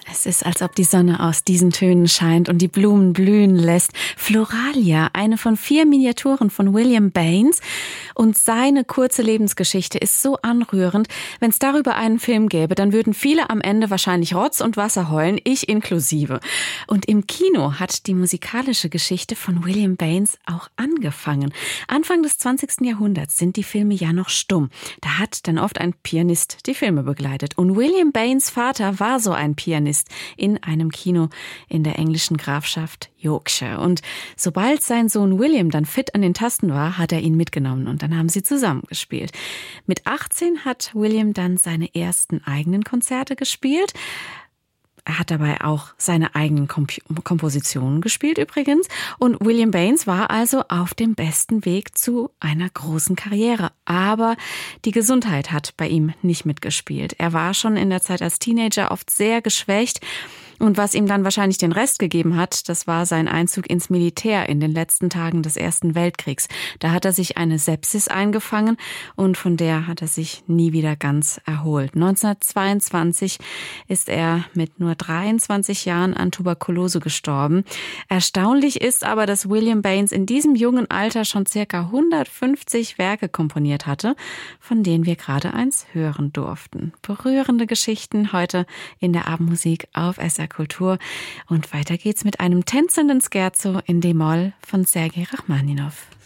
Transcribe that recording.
Es ist, als ob die Sonne aus diesen Tönen scheint und die Blumen blühen lässt. Floralia, eine von 4 Miniaturen von William Baines. Und seine kurze Lebensgeschichte ist so anrührend. Wenn es darüber einen Film gäbe, dann würden viele am Ende wahrscheinlich Rotz und Wasser heulen, ich inklusive. Und im Kino hat die musikalische Geschichte von William Baines auch angefangen. Anfang des 20. Jahrhunderts sind die Filme ja noch stumm. Da hat dann oft ein Pianist die Filme begleitet. Und William Baines Vater war so ein Pianist in einem Kino in der englischen Grafschaft Yorkshire. Und sobald sein Sohn William dann fit an den Tasten war, hat er ihn mitgenommen und dann haben sie zusammen gespielt. Mit 18 hat William dann seine ersten eigenen Konzerte gespielt. Er hat dabei auch seine eigenen Kompositionen gespielt übrigens. Und William Baines war also auf dem besten Weg zu einer großen Karriere. Aber die Gesundheit hat bei ihm nicht mitgespielt. Er war schon in der Zeit als Teenager oft sehr geschwächt. Und was ihm dann wahrscheinlich den Rest gegeben hat, das war sein Einzug ins Militär in den letzten Tagen des Ersten Weltkriegs. Da hat er sich eine Sepsis eingefangen und von der hat er sich nie wieder ganz erholt. 1922 ist er mit nur 23 Jahren an Tuberkulose gestorben. Erstaunlich ist aber, dass William Baines in diesem jungen Alter schon circa 150 Werke komponiert hatte, von denen wir gerade eins hören durften. Berührende Geschichten heute in der Abendmusik auf SR Kultur. Und weiter geht's mit einem tänzelnden Scherzo in D-Moll von Sergei Rachmaninow.